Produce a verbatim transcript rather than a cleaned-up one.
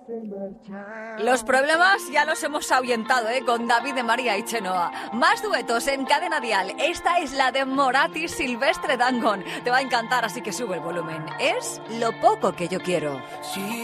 Los problemas ya los hemos ahuyentado, ¿eh? Con David de María y Chenoa. Más duetos en Cadena Dial. Esta es la de Morat y Silvestre Dangond. Te va a encantar, así que sube el volumen. Es Lo poco que yo quiero. Sí.